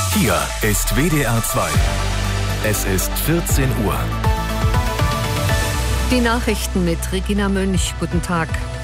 Hier ist WDR 2. Es ist 14 Uhr. Die Nachrichten mit Regina Münch. Guten Tag.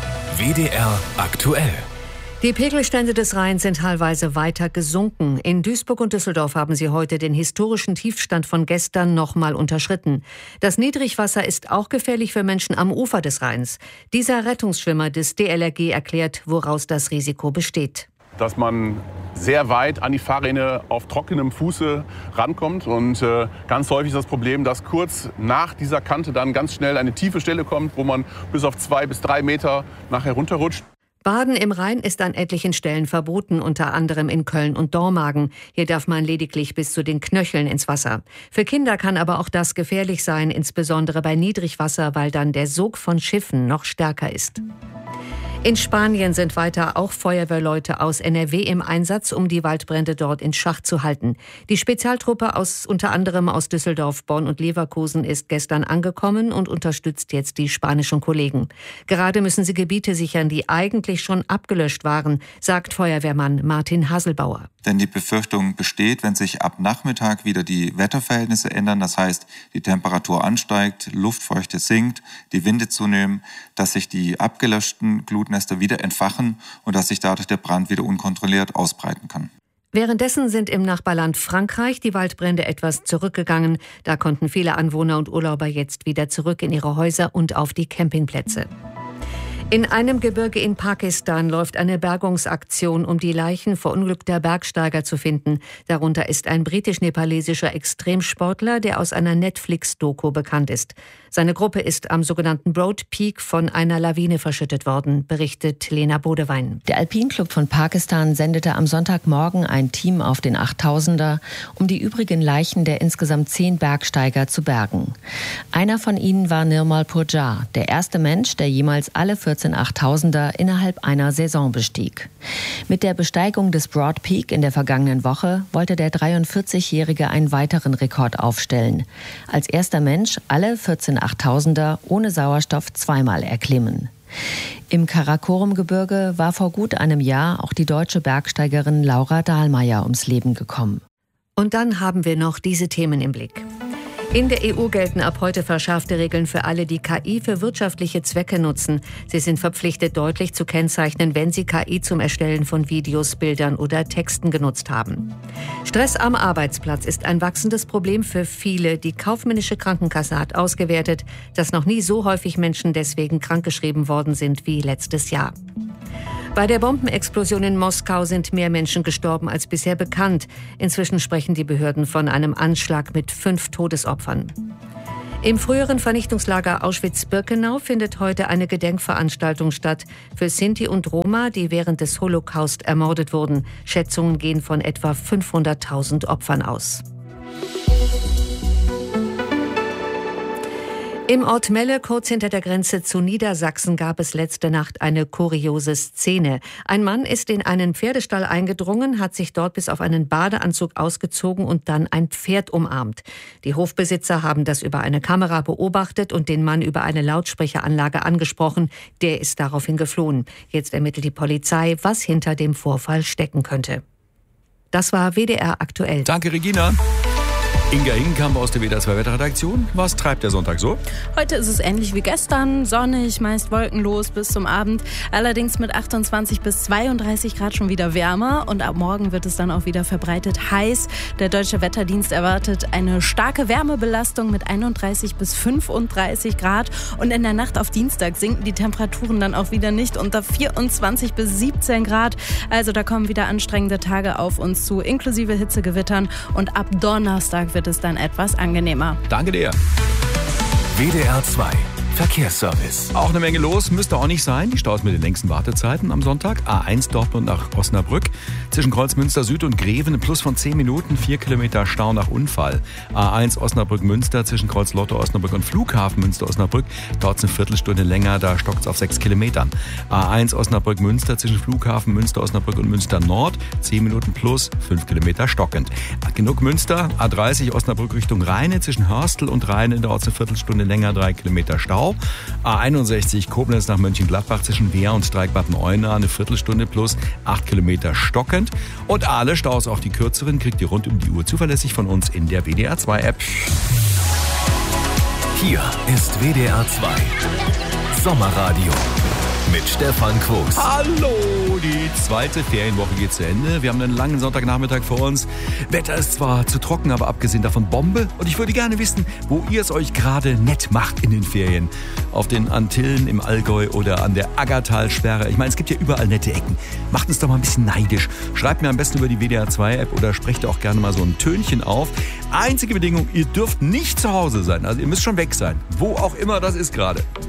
WDR aktuell. Die Pegelstände des Rheins sind teilweise weiter gesunken. In Duisburg und Düsseldorf haben sie heute den historischen Tiefstand von gestern nochmal unterschritten. Das Niedrigwasser ist auch gefährlich für Menschen am Ufer des Rheins. Dieser Rettungsschwimmer des DLRG erklärt, woraus das Risiko besteht. Dass man sehr weit an die Fahrrinne auf trockenem Fuße rankommt. Und ganz häufig ist das Problem, dass kurz nach dieser Kante dann ganz schnell eine tiefe Stelle kommt, wo man bis auf 2 bis 3 Meter nachher runterrutscht. Baden im Rhein ist an etlichen Stellen verboten, unter anderem in Köln und Dormagen. Hier darf man lediglich bis zu den Knöcheln ins Wasser. Für Kinder kann aber auch das gefährlich sein, insbesondere bei Niedrigwasser, weil dann der Sog von Schiffen noch stärker ist. In Spanien sind weiter auch Feuerwehrleute aus NRW im Einsatz, um die Waldbrände dort in Schach zu halten. Die Spezialtruppe unter anderem aus Düsseldorf, Bonn und Leverkusen ist gestern angekommen und unterstützt jetzt die spanischen Kollegen. Gerade müssen sie Gebiete sichern, die eigentlich schon abgelöscht waren, sagt Feuerwehrmann Martin Haselbauer. Denn die Befürchtung besteht, wenn sich ab Nachmittag wieder die Wetterverhältnisse ändern, das heißt, die Temperatur ansteigt, Luftfeuchte sinkt, die Winde zunehmen, dass sich die abgelöschten Glutnester wieder entfachen und dass sich dadurch der Brand wieder unkontrolliert ausbreiten kann. Währenddessen sind im Nachbarland Frankreich die Waldbrände etwas zurückgegangen. Da konnten viele Anwohner und Urlauber jetzt wieder zurück in ihre Häuser und auf die Campingplätze. In einem Gebirge in Pakistan läuft eine Bergungsaktion, um die Leichen verunglückter Bergsteiger zu finden. Darunter ist ein britisch-nepalesischer Extremsportler, der aus einer Netflix-Doku bekannt ist. Seine Gruppe ist am sogenannten Broad Peak von einer Lawine verschüttet worden, berichtet Lena Bodewein. Der Alpinclub von Pakistan sendete am Sonntagmorgen ein Team auf den 8000er, um die übrigen Leichen der insgesamt 10 Bergsteiger zu bergen. Einer von ihnen war Nirmal Purjar, der erste Mensch, der jemals alle 14 8000er innerhalb einer Saison bestieg. Mit der Besteigung des Broad Peak in der vergangenen Woche wollte der 43-Jährige einen weiteren Rekord aufstellen. Als erster Mensch alle 14 8000er ohne Sauerstoff zweimal erklimmen. Im Karakorum-Gebirge war vor gut einem Jahr auch die deutsche Bergsteigerin Laura Dahlmeier ums Leben gekommen. Und dann haben wir noch diese Themen im Blick. In der EU gelten ab heute verschärfte Regeln für alle, die KI für wirtschaftliche Zwecke nutzen. Sie sind verpflichtet, deutlich zu kennzeichnen, wenn sie KI zum Erstellen von Videos, Bildern oder Texten genutzt haben. Stress am Arbeitsplatz ist ein wachsendes Problem für viele. Die kaufmännische Krankenkasse hat ausgewertet, dass noch nie so häufig Menschen deswegen krankgeschrieben worden sind wie letztes Jahr. Bei der Bombenexplosion in Moskau sind mehr Menschen gestorben als bisher bekannt. Inzwischen sprechen die Behörden von einem Anschlag mit 5 Todesopfern. Im früheren Vernichtungslager Auschwitz-Birkenau findet heute eine Gedenkveranstaltung statt für Sinti und Roma, die während des Holocaust ermordet wurden. Schätzungen gehen von etwa 500.000 Opfern aus. Im Ort Melle, kurz hinter der Grenze zu Niedersachsen, gab es letzte Nacht eine kuriose Szene. Ein Mann ist in einen Pferdestall eingedrungen, hat sich dort bis auf einen Badeanzug ausgezogen und dann ein Pferd umarmt. Die Hofbesitzer haben das über eine Kamera beobachtet und den Mann über eine Lautsprecheranlage angesprochen. Der ist daraufhin geflohen. Jetzt ermittelt die Polizei, was hinter dem Vorfall stecken könnte. Das war WDR aktuell. Danke, Regina. Inga Hinkamp aus der WDR 2 Wetterredaktion. Was treibt der Sonntag so? Heute ist es ähnlich wie gestern, sonnig, meist wolkenlos bis zum Abend. Allerdings mit 28 bis 32 Grad schon wieder wärmer. Und ab morgen wird es dann auch wieder verbreitet heiß. Der Deutsche Wetterdienst erwartet eine starke Wärmebelastung mit 31 bis 35 Grad. Und in der Nacht auf Dienstag sinken die Temperaturen dann auch wieder nicht unter 24 bis 17 Grad. Also da kommen wieder anstrengende Tage auf uns zu, inklusive Hitzegewittern. Und ab Donnerstag wird es dann etwas angenehmer. Danke dir. WDR 2 Verkehrsservice. Auch eine Menge los, müsste auch nicht sein. Die Staus mit den längsten Wartezeiten am Sonntag. A1 Dortmund nach Osnabrück. Zwischen Kreuzmünster Süd und Greven ein Plus von 10 Minuten. 4 Kilometer Stau nach Unfall. A1 Osnabrück-Münster zwischen Kreuz-Lotto Osnabrück und Flughafen Münster-Osnabrück. Dauert es eine Viertelstunde länger, da stockt es auf 6 Kilometern. A1 Osnabrück-Münster zwischen Flughafen Münster-Osnabrück und Münster-Nord. 10 Minuten plus, 5 Kilometer stockend. Genug Münster. A30 Osnabrück Richtung Rheine zwischen Hörstel und Rheine. Dauert es eine Viertelstunde länger, 3 Kilometer Stau. A61 Koblenz nach Mönchengladbach zwischen Wehr und Streikbad Neuenahr eine Viertelstunde plus 8 Kilometer stockend. gewohnt. Und alle Staus, auch die kürzeren, kriegt ihr rund um die Uhr zuverlässig von uns in der WDR 2 App. Hier ist WDR 2 Sommerradio mit Stefan Quos. Hallo, die zweite Ferienwoche geht zu Ende. Wir haben einen langen Sonntagnachmittag vor uns. Wetter ist zwar zu trocken, aber abgesehen davon Bombe. Und ich würde gerne wissen, wo ihr es euch gerade nett macht in den Ferien. Auf den Antillen, im Allgäu oder an der Aggertalsperre. Ich meine, es gibt ja überall nette Ecken. Macht uns doch mal ein bisschen neidisch. Schreibt mir am besten über die WDR 2 App oder sprecht auch gerne mal so ein Tönchen auf. Einzige Bedingung, ihr dürft nicht zu Hause sein. Also ihr müsst schon weg sein. Wo auch immer das ist gerade.